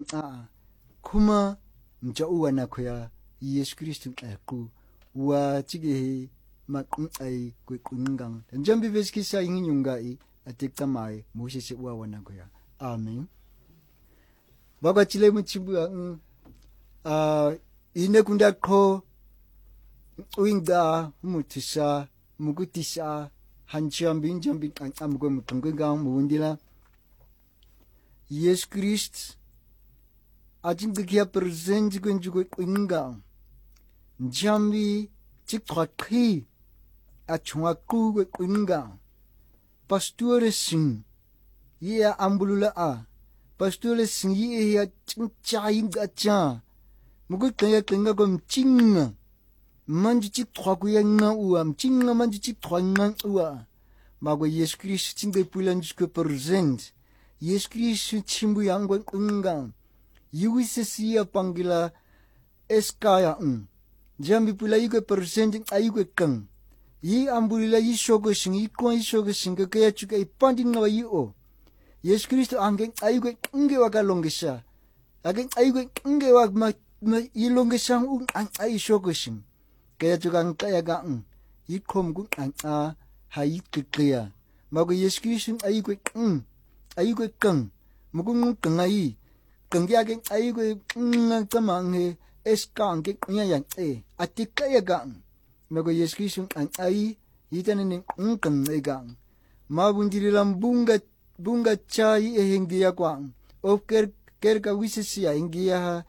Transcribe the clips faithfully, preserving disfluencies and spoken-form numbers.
a kuma mjauwa na kwa Yesu Kristo aku wa chige makungai kwe kungang njambi veskisa inginyungai atekta mai Moses wa wana kwa amen baga chile mchimbu a ine kunda ko uinda mutisha mugutisha hanjambi njambi amgo mutunga mundila Yesu Christ ajin bikia present kunjugo kunga njambi chikthakhi achwaku kunga pastore sing ya ambulula a pastore sing ya chai gacha mugo kaya kenga kom chinga manji chikthwaku ya nga uam chinga manji chikthwanga ua mago Yesu Christ chinde pulanjiko present Yesu Christ chimbu yangwa kunga yuwisesiya pangila eskaya un jambi pula yuke presenting ayuke kang yi ambulila yi shogo sing yi kwa yi shogo sing kaya chuka ipandi ngawa yi o Yesu Kristo ange ayuke nge waka longesha ange ayuke nge wak ma, ma yi longesha un ang ay shogo sing kaya chuka ang kaya ga un yi kom gun ang a hayi kikaya mago Yesu Kristo ayuke ng ayuke kang mugung kang ayi kangya ke ayuke ng kamang eskang ke nya yang e atikaya gang mago Yesu Kristo ang ay itanin ng kang egang mabundirilam bunga bunga chai e hingiya kwang of ker ker ka wisesiya hingiya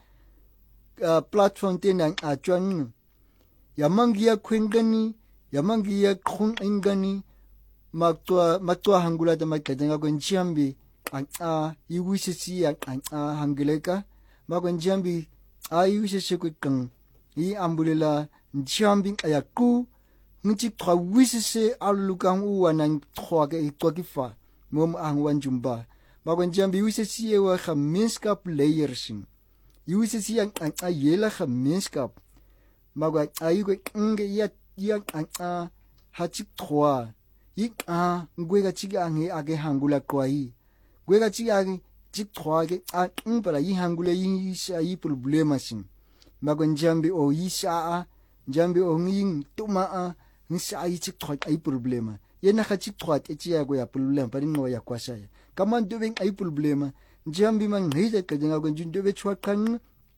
uh, platform tenang achwan yamangiya kwengani yamangiya khung ingani matwa matwa hangula da makadanga ko njambi ang a iwisesiya ang a hangileka mago njambi ayusese ko kang i ambulela njambi ayaku ngi twa wisese alukang uwanang twa ke twakifa mom ang wanjumba mago njambi wisese wa gemeenskap leiersing wisese ang ang ayela gemeenskap mago ayuko nge ya ya ang a hachik twa ik a ngwega chiga ange age hangula kwai gwega chiga age chik twa ke a ngpala yi hangula yi sha yi problema sing mago njambi o yi sha njambi o nging tuma a nsa yi chik twa ai problema yena kha chik twa te chia go ya problema pari ngo ya kwasha ya kama ndobeng ai problema njambi mang hide ka jenga go njundobe chwa kan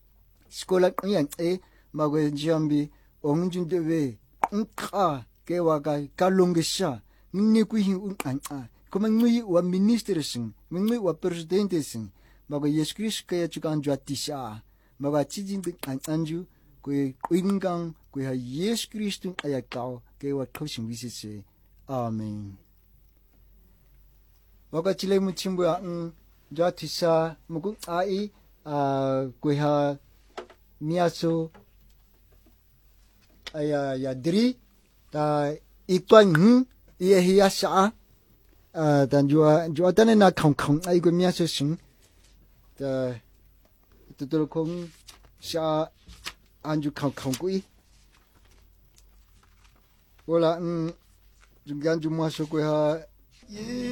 skola yang e mago njambi o njundobe nkha ke waga kalongesha ni ku hi un an a kuma ngui wa minister sing ngui wa president sing mago Yesu Christ kaya chukan jwatisha mago chijin an anju ko kuingang ko ha Yesu Christ aya kao ke wa thosin wisese amen mago chile mu chimbu an jwatisha mugu ai a ko ha niaso aya ya dri ta itwan ye hiya sha a dan jua jua tane na khong khong ai go mia se sing ta tu kong sha anju khong khong kui wala ng jung gan ju ma so ko ha